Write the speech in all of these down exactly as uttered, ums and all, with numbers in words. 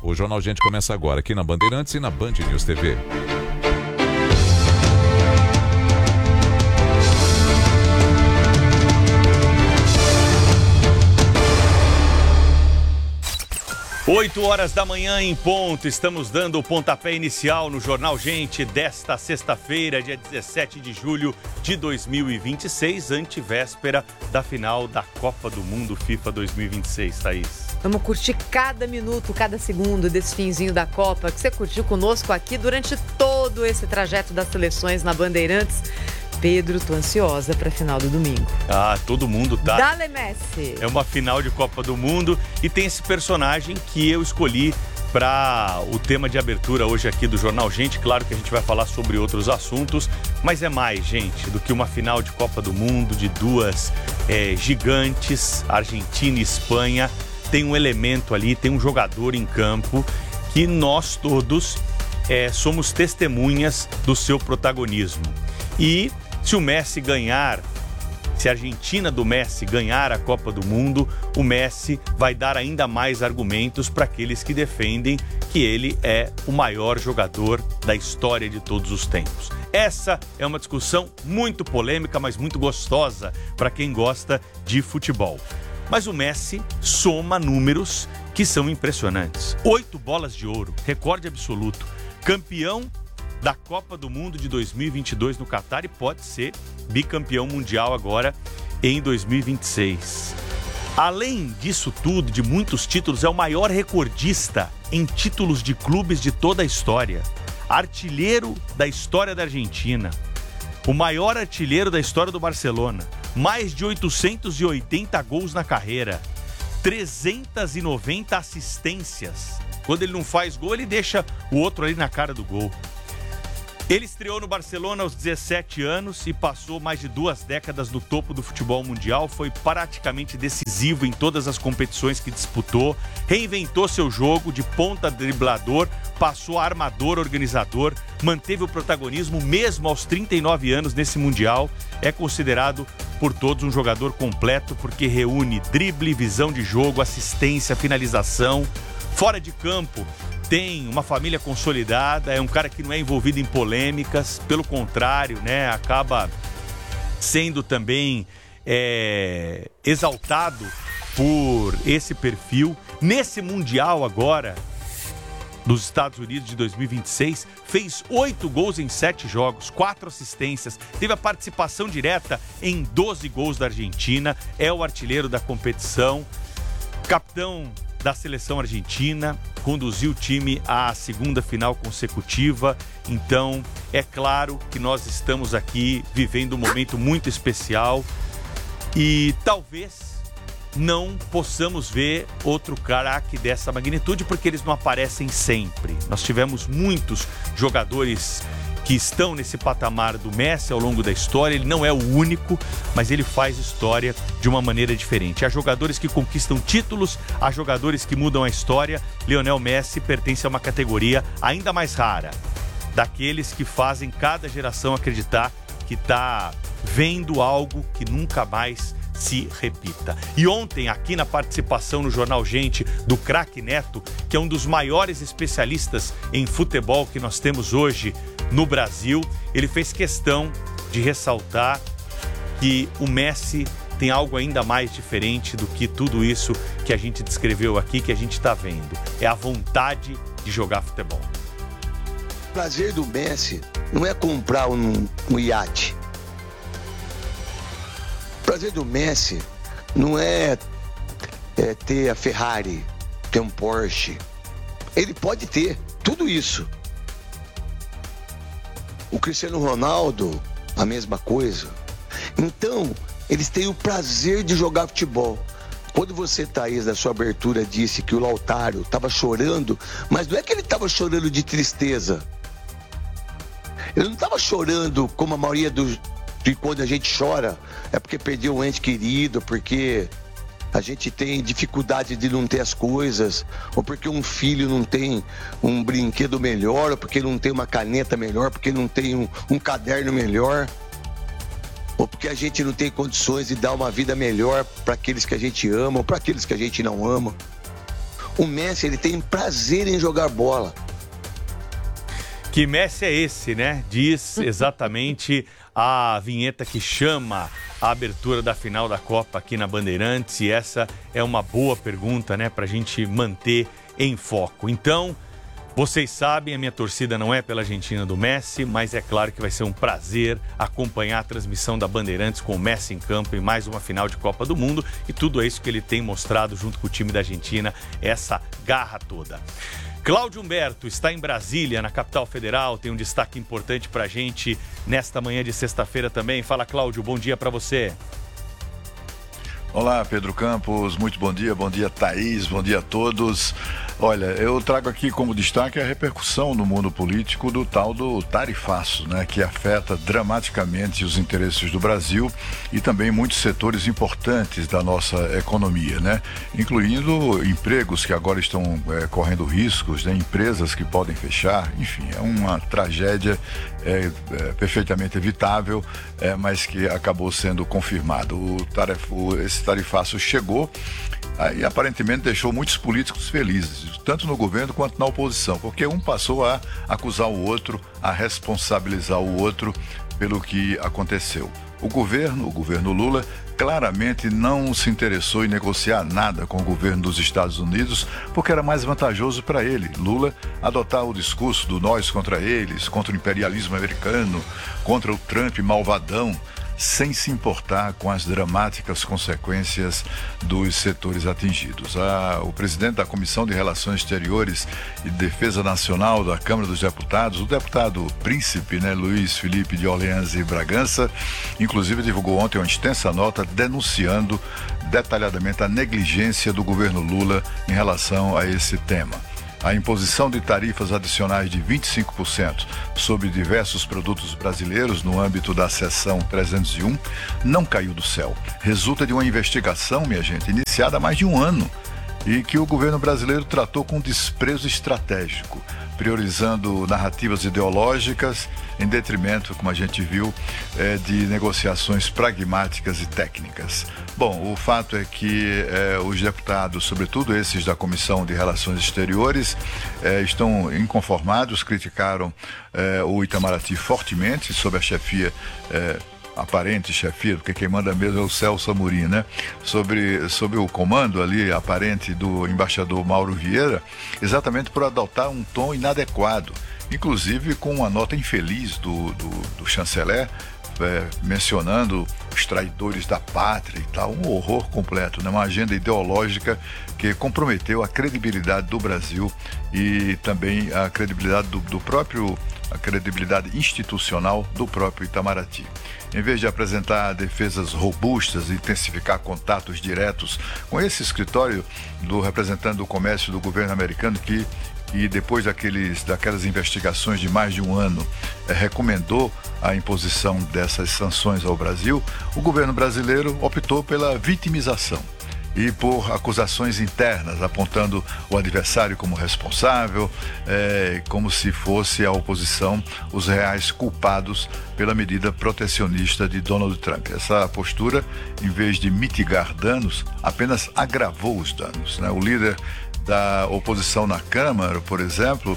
O Jornal Gente começa agora aqui na Bandeirantes e na Band News T V. oito horas da manhã em ponto, estamos dando o pontapé inicial no Jornal Gente desta sexta-feira, dia dezessete de julho de dois mil e vinte e seis, antevéspera da final da Copa do Mundo FIFA dois mil e vinte e seis, Thaís. Vamos curtir cada minuto, cada segundo desse finzinho da Copa, que você curtiu conosco aqui durante todo esse trajeto das seleções na Bandeirantes. Pedro, tô ansiosa para a final do domingo. Ah, todo mundo tá. Dale Messi. É uma final de Copa do Mundo e tem esse personagem que eu escolhi para o tema de abertura hoje aqui do Jornal Gente. Claro que a gente vai falar sobre outros assuntos, mas é mais, gente, do que uma final de Copa do Mundo de duas é, gigantes, Argentina e Espanha. Tem um elemento ali, tem um jogador em campo que nós todos é, somos testemunhas do seu protagonismo. E se o Messi ganhar, se a Argentina do Messi ganhar a Copa do Mundo, o Messi vai dar ainda mais argumentos para aqueles que defendem que ele é o maior jogador da história de todos os tempos. Essa é uma discussão muito polêmica, mas muito gostosa para quem gosta de futebol. Mas o Messi soma números que são impressionantes. Oito bolas de ouro, recorde absoluto, campeão da Copa do Mundo de dois mil e vinte e dois no Catar e pode ser bicampeão mundial agora em dois mil e vinte e seis. Além disso tudo, de muitos títulos, é o maior recordista em títulos de clubes de toda a história. Artilheiro da história da Argentina. O maior artilheiro da história do Barcelona. Mais de oitocentos e oitenta gols na carreira. trezentas e noventa assistências. Quando ele não faz gol, ele deixa o outro ali na cara do gol. Ele estreou no Barcelona aos dezessete anos e passou mais de duas décadas no topo do futebol mundial. Foi praticamente decisivo em todas as competições que disputou. Reinventou seu jogo de ponta driblador, passou a armador organizador, manteve o protagonismo mesmo aos trinta e nove anos nesse mundial. É considerado por todos um jogador completo porque reúne drible, visão de jogo, assistência, finalização. Fora de campo, tem uma família consolidada, é um cara que não é envolvido em polêmicas, pelo contrário, né, acaba sendo também é, exaltado por esse perfil. Nesse Mundial agora, dos Estados Unidos de dois mil e vinte e seis, fez oito gols em sete jogos, quatro assistências, teve a participação direta em doze gols da Argentina, é o artilheiro da competição, capitão da seleção argentina, conduziu o time à segunda final consecutiva. Então, é claro que nós estamos aqui vivendo um momento muito especial e talvez não possamos ver outro craque dessa magnitude porque eles não aparecem sempre. Nós tivemos muitos jogadores que estão nesse patamar do Messi ao longo da história. Ele não é o único, mas ele faz história de uma maneira diferente. Há jogadores que conquistam títulos, há jogadores que mudam a história. Lionel Messi pertence a uma categoria ainda mais rara, daqueles que fazem cada geração acreditar que está vendo algo que nunca mais se repita. E ontem, aqui na participação no Jornal Gente do Craque Neto, que é um dos maiores especialistas em futebol que nós temos hoje no Brasil, ele fez questão de ressaltar que o Messi tem algo ainda mais diferente do que tudo isso que a gente descreveu aqui, que a gente está vendo. É a vontade de jogar futebol. O prazer do Messi não é comprar um, um iate. O prazer do Messi não é, é ter a Ferrari, ter um Porsche. Ele pode ter tudo isso. O Cristiano Ronaldo, a mesma coisa. Então, eles têm o prazer de jogar futebol. Quando você, Thaís, na sua abertura, disse que o Lautaro estava chorando, mas não é que ele estava chorando de tristeza. Ele não estava chorando como a maioria dos... de quando a gente chora, é porque perdeu um ente querido, porque a gente tem dificuldade de não ter as coisas, ou porque um filho não tem um brinquedo melhor, ou porque não tem uma caneta melhor, porque não tem um, um caderno melhor, ou porque a gente não tem condições de dar uma vida melhor para aqueles que a gente ama, ou para aqueles que a gente não ama. O Messi, ele tem prazer em jogar bola. Que Messi é esse, né? Diz exatamente a vinheta que chama a abertura da final da Copa aqui na Bandeirantes. E essa é uma boa pergunta, né? Pra gente manter em foco. Então, vocês sabem, a minha torcida não é pela Argentina do Messi, mas é claro que vai ser um prazer acompanhar a transmissão da Bandeirantes com o Messi em campo em mais uma final de Copa do Mundo. E tudo isso que ele tem mostrado junto com o time da Argentina, essa garra toda. Cláudio Humberto está em Brasília, na capital federal, tem um destaque importante pra gente nesta manhã de sexta-feira também. Fala, Cláudio, bom dia pra você. Olá, Pedro Campos, muito bom dia, bom dia, Thaís, bom dia a todos. Olha, eu trago aqui como destaque a repercussão no mundo político do tal do tarifaço, né, que afeta dramaticamente os interesses do Brasil e também muitos setores importantes da nossa economia, né, incluindo empregos que agora estão é, correndo riscos, né, empresas que podem fechar, enfim, é uma tragédia é, é, perfeitamente evitável, é, mas que acabou sendo confirmado. O tarifo, esse tarifaço chegou e aparentemente deixou muitos políticos felizes, tanto no governo quanto na oposição, porque um passou a acusar o outro, a responsabilizar o outro pelo que aconteceu. O governo, o governo Lula, claramente não se interessou em negociar nada com o governo dos Estados Unidos, porque era mais vantajoso para ele, Lula, adotar o discurso do nós contra eles, contra o imperialismo americano, contra o Trump malvadão, sem se importar com as dramáticas consequências dos setores atingidos. Ah, o presidente da Comissão de Relações Exteriores e Defesa Nacional da Câmara dos Deputados, o deputado príncipe, né, Luiz Felipe de Orleans e Bragança, inclusive divulgou ontem uma extensa nota denunciando detalhadamente a negligência do governo Lula em relação a esse tema. A imposição de tarifas adicionais de vinte e cinco por cento sobre diversos produtos brasileiros no âmbito da seção trezentos e um não caiu do céu. Resulta de uma investigação, minha gente, iniciada há mais de um ano e que o governo brasileiro tratou com desprezo estratégico, priorizando narrativas ideológicas em detrimento, como a gente viu, é, de negociações pragmáticas e técnicas. Bom, o fato é que é, os deputados, sobretudo esses da Comissão de Relações Exteriores, é, estão inconformados, criticaram é, o Itamaraty fortemente sob a chefia é, aparente chefia, porque quem manda mesmo é o Celso Amorim, né? Sobre, sobre o comando ali aparente do embaixador Mauro Vieira, exatamente por adotar um tom inadequado, inclusive com uma nota infeliz do, do, do chanceler, é, mencionando os traidores da pátria e tal, um horror completo, né? Uma agenda ideológica que comprometeu a credibilidade do Brasil e também a credibilidade do, do próprio, a credibilidade institucional do próprio Itamaraty. Em vez de apresentar defesas robustas e intensificar contatos diretos com esse escritório do representante do comércio do governo americano que, e depois daqueles, daquelas investigações de mais de um ano, eh, recomendou a imposição dessas sanções ao Brasil, o governo brasileiro optou pela vitimização e por acusações internas, apontando o adversário como responsável, é, como se fosse a oposição os reais culpados pela medida protecionista de Donald Trump. Essa postura, em vez de mitigar danos, apenas agravou os danos, né? O líder da oposição na Câmara, por exemplo,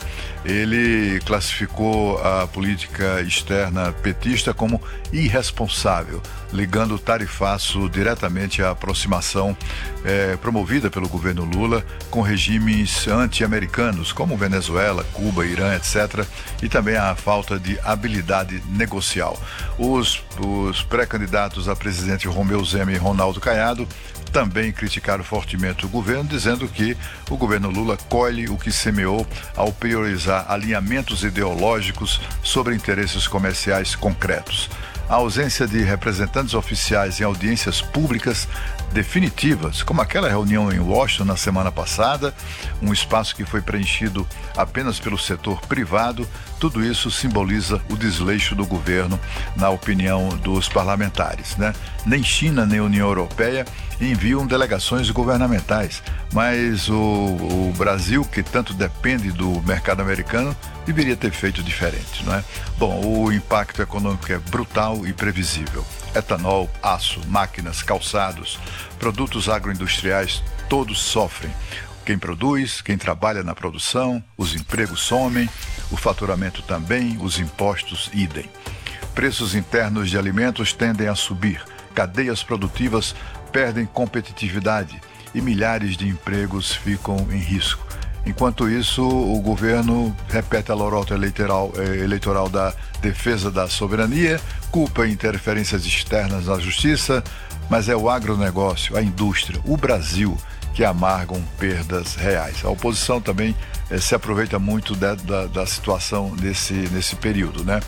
ele classificou a política externa petista como irresponsável, ligando o tarifaço diretamente à aproximação eh, promovida pelo governo Lula com regimes anti-americanos, como Venezuela, Cuba, Irã, etcétera, e também a falta de habilidade negocial. Os, os pré-candidatos a presidente Romeu Zema e Ronaldo Caiado também criticaram fortemente o governo, dizendo que o governo Lula colhe o que semeou ao priorizar alinhamentos ideológicos sobre interesses comerciais concretos. A ausência de representantes oficiais em audiências públicas definitivas, como aquela reunião em Washington na semana passada, um espaço que foi preenchido apenas pelo setor privado, tudo isso simboliza o desleixo do governo, na opinião dos parlamentares, né? Nem China nem União Europeia enviam delegações governamentais, mas o, o Brasil, que tanto depende do mercado americano, deveria ter feito diferente, não é? Bom, o impacto econômico é brutal e previsível. Etanol, aço, máquinas, calçados, produtos agroindustriais, todos sofrem. Quem produz, quem trabalha na produção, os empregos somem, o faturamento também, os impostos idem. Preços internos de alimentos tendem a subir, cadeias produtivas perdem competitividade e milhares de empregos ficam em risco. Enquanto isso, o governo repete a lorota eleitoral, eleitoral da defesa da soberania, culpa interferências externas na justiça, mas é o agronegócio, a indústria, o Brasil que amargam perdas reais. A oposição também eh, se aproveita muito da, da, da situação nesse, nesse período, né?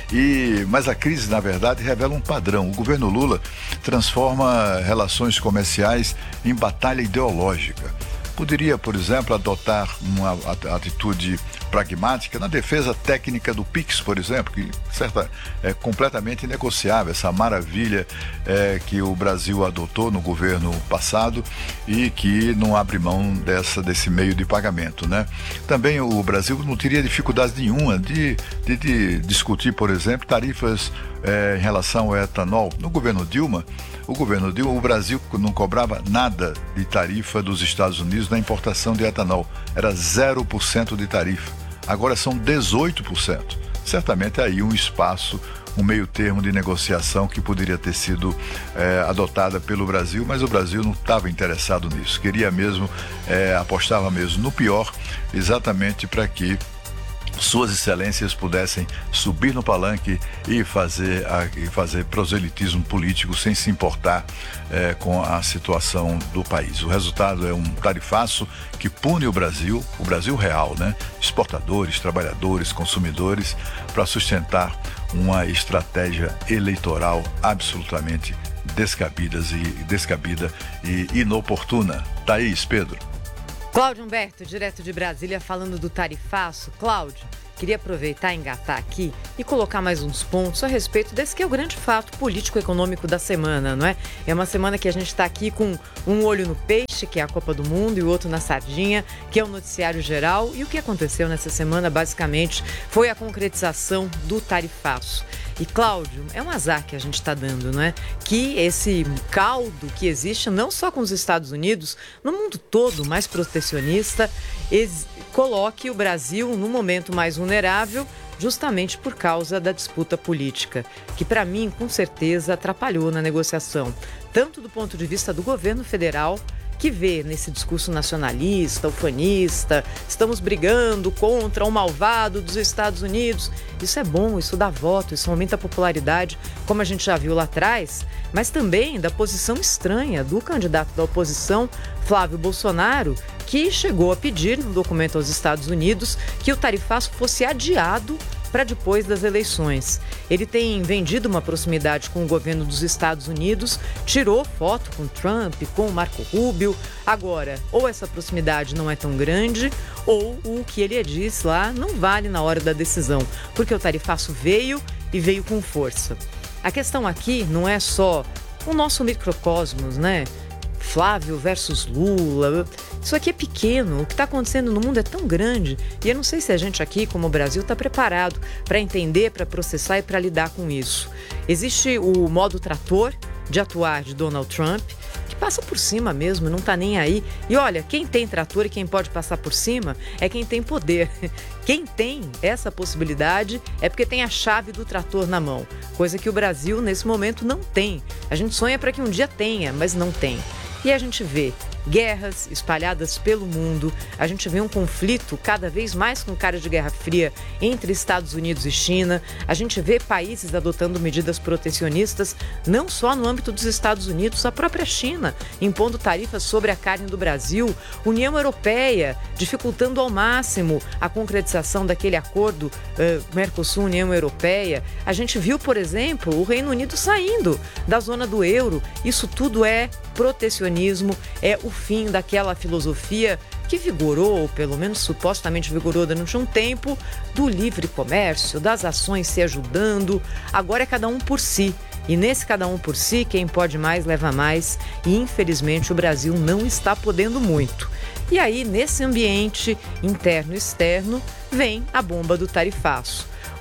E, mas a crise, na verdade, revela um padrão. O governo Lula transforma relações comerciais em batalha ideológica. Poderia, por exemplo, adotar uma atitude pragmática na defesa técnica do Pix, por exemplo, que certa, é completamente negociável, essa maravilha é, que o Brasil adotou no governo passado e que não abre mão dessa, desse meio de pagamento, né? Também o Brasil não teria dificuldade nenhuma de, de, de discutir, por exemplo, tarifas é, em relação ao etanol. No governo Dilma, o governo Dilma, o Brasil não cobrava nada de tarifa dos Estados Unidos na importação de etanol. Era zero por cento de tarifa. Agora são dezoito por cento. Certamente aí um espaço, um meio termo de negociação que poderia ter sido é, adotada pelo Brasil, mas o Brasil não estava interessado nisso. Queria mesmo, é, apostava mesmo no pior, exatamente para que Suas Excelências pudessem subir no palanque e fazer, a, e fazer proselitismo político sem se importar é, com a situação do país. O resultado é um tarifaço que pune o Brasil, o Brasil real, né? Exportadores, trabalhadores, consumidores, para sustentar uma estratégia eleitoral absolutamente descabidas e, descabida e inoportuna. Thaís, Pedro. Cláudio Humberto, direto de Brasília, falando do tarifaço. Cláudio, queria aproveitar e engatar aqui e colocar mais uns pontos a respeito desse que é o grande fato político-econômico da semana, não é? É uma semana que a gente está aqui com um olho no peixe, que é a Copa do Mundo, e o outro na sardinha, que é o noticiário geral. E o que aconteceu nessa semana, basicamente, foi a concretização do tarifaço. E, Cláudio, é um azar que a gente está dando, não é? Que esse caldo que existe, não só com os Estados Unidos, no mundo todo mais protecionista, ex- coloque o Brasil num momento mais vulnerável, justamente por causa da disputa política, que para mim, com certeza, atrapalhou na negociação, tanto do ponto de vista do governo federal, que vê nesse discurso nacionalista, ufanista, estamos brigando contra o malvado dos Estados Unidos. Isso é bom, isso dá voto, isso aumenta a popularidade, como a gente já viu lá atrás, mas também da posição estranha do candidato da oposição, Flávio Bolsonaro, que chegou a pedir no documento aos Estados Unidos que o tarifaço fosse adiado para depois das eleições. Ele tem vendido uma proximidade com o governo dos Estados Unidos, tirou foto com Trump, com Marco Rubio. Agora, ou essa proximidade não é tão grande, ou o que ele disse lá não vale na hora da decisão, porque o tarifaço veio e veio com força. A questão aqui não é só o nosso microcosmos, né? Flávio versus Lula. Isso aqui é pequeno, o que está acontecendo no mundo é tão grande e eu não sei se a gente aqui, como o Brasil, está preparado para entender, para processar e para lidar com isso. Existe o modo trator de atuar de Donald Trump, que passa por cima mesmo, não está nem aí. E olha, quem tem trator e quem pode passar por cima é quem tem poder. Quem tem essa possibilidade é porque tem a chave do trator na mão, coisa que o Brasil, nesse momento, não tem. A gente sonha para que um dia tenha, mas não tem. E a gente vê guerras espalhadas pelo mundo, a gente vê um conflito cada vez mais com cara de Guerra Fria entre Estados Unidos e China, a gente vê países adotando medidas protecionistas, não só no âmbito dos Estados Unidos, a própria China impondo tarifas sobre a carne do Brasil, União Europeia dificultando ao máximo a concretização daquele acordo uh, Mercosul-União Europeia. A gente viu, por exemplo, o Reino Unido saindo da zona do euro. Isso tudo é protecionismo, é o fim daquela filosofia que vigorou, ou pelo menos supostamente vigorou durante um tempo, do livre comércio, das ações se ajudando. Agora é cada um por si. E nesse cada um por si, quem pode mais leva mais. E infelizmente o Brasil não está podendo muito. E aí, nesse ambiente interno e externo, vem a bomba do tarifaço.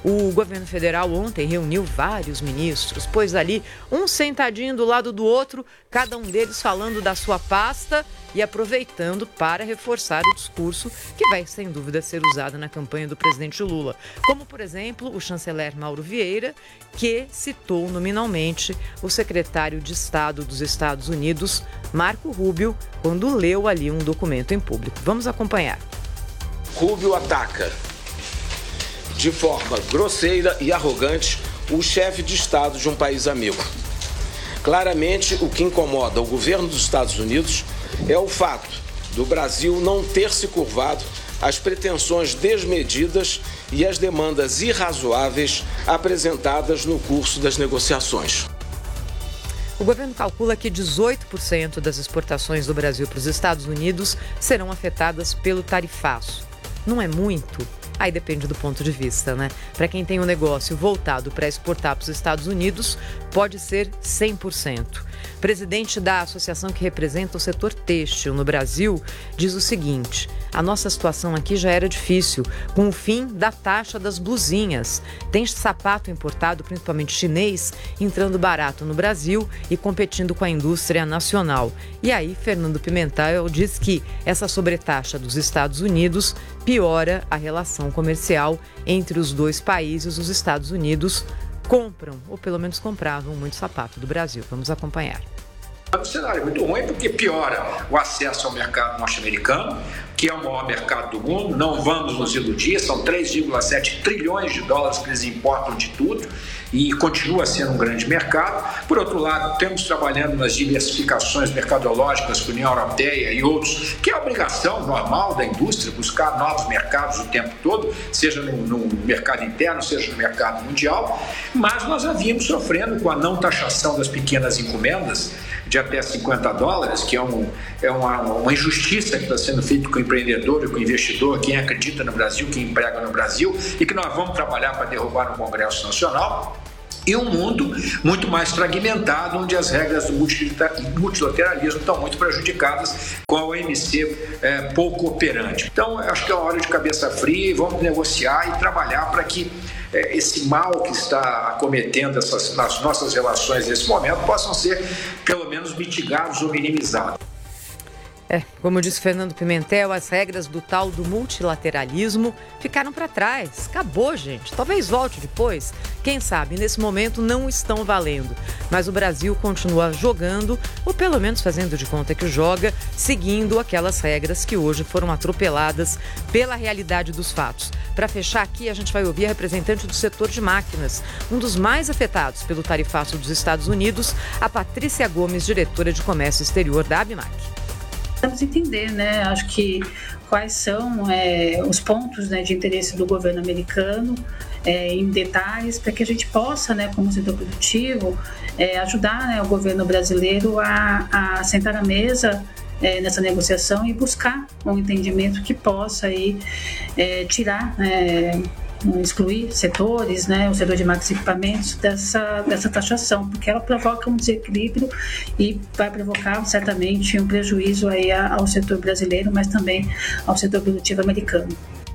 O governo federal ontem reuniu vários ministros, pôs ali um sentadinho do lado do outro, cada um deles falando da sua pasta e aproveitando para reforçar o discurso que vai, sem dúvida, ser usado na campanha do presidente Lula. Como, por exemplo, o chanceler Mauro Vieira, que citou nominalmente o secretário de Estado dos Estados Unidos, Marco Rubio, quando leu ali um documento em público. Vamos acompanhar. Rubio ataca de forma grosseira e arrogante o chefe de Estado de um país amigo. Claramente, o que incomoda o governo dos Estados Unidos é o fato do Brasil não ter se curvado às pretensões desmedidas e às demandas irrazoáveis apresentadas no curso das negociações. O governo calcula que dezoito por cento das exportações do Brasil para os Estados Unidos serão afetadas pelo tarifaço. Não é muito? Aí depende do ponto de vista, né? Para quem tem um negócio voltado para exportar para os Estados Unidos, pode ser cem por cento. O presidente da associação que representa o setor têxtil no Brasil diz o seguinte: a nossa situação aqui já era difícil, com o fim da taxa das blusinhas. Tem sapato importado, principalmente chinês, entrando barato no Brasil e competindo com a indústria nacional. E aí, Fernando Pimentel diz que essa sobretaxa dos Estados Unidos piora a relação comercial entre os dois países. Os Estados Unidos compram, ou pelo menos compravam, muito sapato do Brasil. Vamos acompanhar. É um cenário muito ruim porque piora o acesso ao mercado norte-americano, que é o maior mercado do mundo. Não vamos nos iludir, são três vírgula sete trilhões de dólares que eles importam de tudo e continua sendo um grande mercado. Por outro lado, temos trabalhando nas diversificações mercadológicas com a União Europeia e outros, que é a obrigação normal da indústria, buscar novos mercados o tempo todo, seja no, no mercado interno, seja no mercado mundial. Mas nós havíamos sofrendo com a não taxação das pequenas encomendas de até cinquenta dólares, que é, um, é uma, uma injustiça que está sendo feita com o empreendedor e com o investidor, quem acredita no Brasil, quem emprega no Brasil, e que nós vamos trabalhar para derrubar no Congresso Nacional. E um mundo muito mais fragmentado, onde as regras do multilateralismo estão muito prejudicadas, com a O M C é, pouco operante. Então, acho que é uma hora de cabeça fria e vamos negociar e trabalhar para que é, esse mal que está acometendo essas, nas nossas relações nesse momento possam ser, pelo menos, mitigados ou minimizados. É, como disse Fernando Pimentel, as regras do tal do multilateralismo ficaram para trás. Acabou, gente. Talvez volte depois. Quem sabe, nesse momento não estão valendo. Mas o Brasil continua jogando, ou pelo menos fazendo de conta que joga, seguindo aquelas regras que hoje foram atropeladas pela realidade dos fatos. Para fechar aqui, a gente vai ouvir a representante do setor de máquinas, um dos mais afetados pelo tarifaço dos Estados Unidos, a Patrícia Gomes, diretora de Comércio Exterior da ABIMAQ. Vamos entender, né? Acho que quais são é, os pontos, né, de interesse do governo americano é, em detalhes, para que a gente possa, né, como setor produtivo, é, ajudar, né, o governo brasileiro a, a sentar à mesa é, nessa negociação e buscar um entendimento que possa aí, é, tirar, é, excluir setores, né, o setor de máquinas e equipamentos dessa, dessa taxação, porque ela provoca um desequilíbrio e vai provocar certamente um prejuízo aí ao setor brasileiro, mas também ao setor produtivo americano.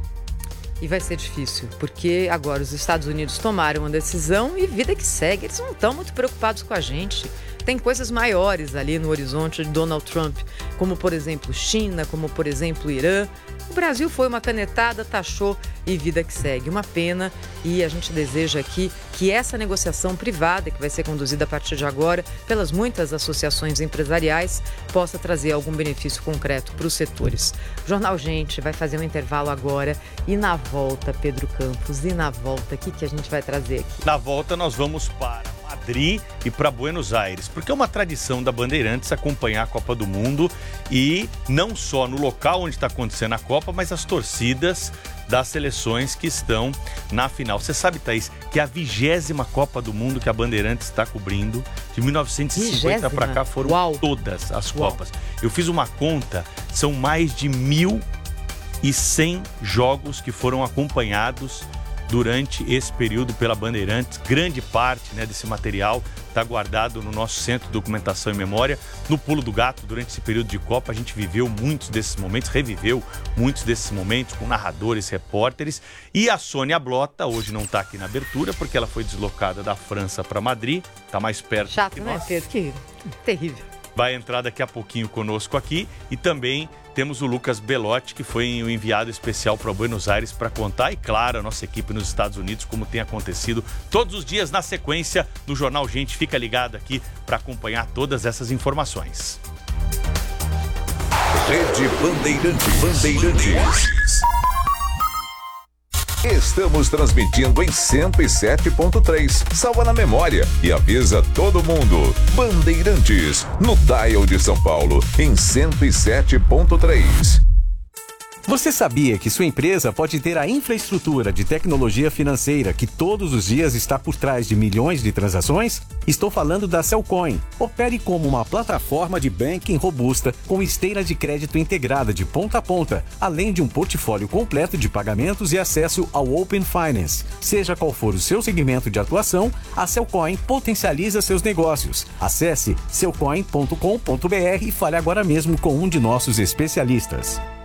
E vai ser difícil, porque agora os Estados Unidos tomaram uma decisão e vida que segue, eles não estão muito preocupados com a gente. Tem coisas maiores ali no horizonte de Donald Trump, como por exemplo China, como por exemplo Irã. O Brasil foi uma canetada, taxou e vida que segue. Uma pena, e a gente deseja aqui que essa negociação privada, que vai ser conduzida a partir de agora pelas muitas associações empresariais, possa trazer algum benefício concreto para os setores. O Jornal Gente vai fazer um intervalo agora e na volta, Pedro Campos, e na volta, o que, que a gente vai trazer aqui? Na volta nós vamos para Madrid e para Buenos Aires, porque é uma tradição da Bandeirantes acompanhar a Copa do Mundo e não só no local onde está acontecendo a Copa, mas as torcidas das seleções que estão na final. Você sabe, Thaís, que a vigésima Copa do Mundo que a Bandeirantes está cobrindo, de mil novecentos e cinquenta para cá, foram Uau. todas as Uau. Copas. Eu fiz uma conta, são mais de mil e cem jogos que foram acompanhados durante esse período pela Bandeirantes. Grande parte, né, desse material está guardado no nosso Centro de Documentação e Memória. No Pulo do Gato, durante esse período de Copa, a gente viveu muitos desses momentos, reviveu muitos desses momentos com narradores, repórteres. E a Sônia Blota, hoje não está aqui na abertura, porque ela foi deslocada da França para Madrid, está mais perto. Chato, que né, nós. Pedro? Que terrível. Vai entrar daqui a pouquinho conosco aqui. E também temos o Lucas Belotti, que foi o enviado especial para Buenos Aires para contar. E claro, a nossa equipe nos Estados Unidos, como tem acontecido todos os dias na sequência do Jornal Gente. Fica ligado aqui para acompanhar todas essas informações. Rede Bandeirantes. Bandeirantes. Estamos transmitindo em cento e sete ponto três. Salva na memória e avisa todo mundo. Bandeirantes, no dial de São Paulo, em cento e sete ponto três. Você sabia que sua empresa pode ter a infraestrutura de tecnologia financeira que todos os dias está por trás de milhões de transações? Estou falando da Cellcoin. Opere como uma plataforma de banking robusta com esteira de crédito integrada de ponta a ponta, além de um portfólio completo de pagamentos e acesso ao Open Finance. Seja qual for o seu segmento de atuação, a Cellcoin potencializa seus negócios. Acesse cellcoin ponto com ponto br e fale agora mesmo com um de nossos especialistas.